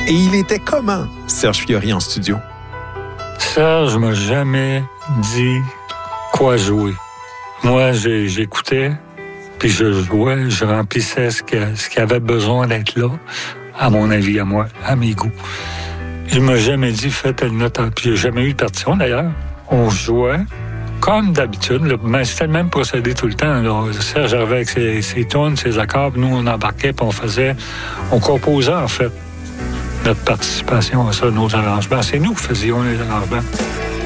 Et il était comment, Serge Fiori, en studio? Serge m'a jamais dit quoi jouer. Moi, j'écoutais, puis je jouais, je remplissais ce qui avait besoin d'être là, à mon avis, à moi, à mes goûts. Il m'a jamais dit, faites telle note. Puis il n'y a jamais eu de partition, d'ailleurs. On jouait comme d'habitude, là, mais c'était le même procédé tout le temps. Là. Serge arrivait avec ses tunes, ses accords, puis nous, on embarquait, puis on composait, en fait, notre participation à ça, nos arrangements. C'est nous qui faisions les arrangements.